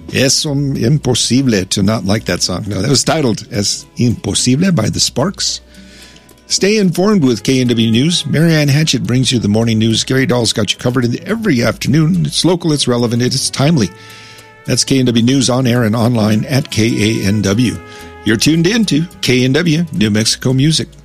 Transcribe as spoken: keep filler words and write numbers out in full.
Es um, imposible to not like that song. No, that was titled Es Imposible by the Sparks. Stay informed with K N W News. Marianne Hatchett brings you the morning news. Gary Dahl's got you covered in every afternoon. It's local, it's relevant, it's timely. That's K N W News on air and online at K A N W. You're tuned in to K N W, New Mexico Music.